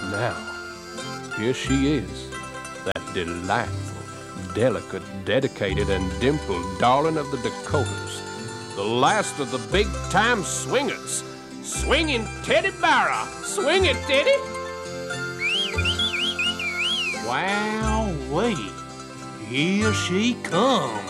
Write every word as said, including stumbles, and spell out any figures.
Now, here she is, that delightful, delicate, dedicated, and dimpled darling of the Dakotas, the last of the big-time swingers. Swinging Teddy Barra. Swing it, Teddy. Wow, wait. Here she comes.